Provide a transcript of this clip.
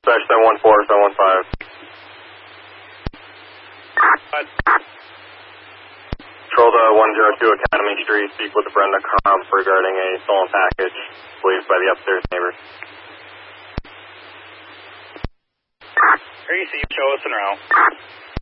Dispatch 714, 715. Control to 102 Academy Street, speak with Brenda Comp regarding a stolen package, believed by the upstairs neighbor. Tracy, show us en route.